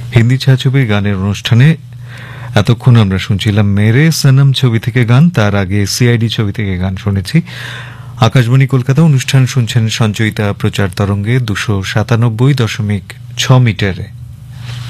হিন্দি ছায়াছবির গানের অনুষ্ঠানে এতক্ষণ আমরা শুনছিলাম মেরে সনম ছবি থেকে গান, তার আগে সিআইডি ছবি থেকে গান শুনেছি। আকাশবাণী কলকাতা অনুষ্ঠান শুনছেন সঞ্চয়িতা প্রচার তরঙ্গে 297.6 মিটারে।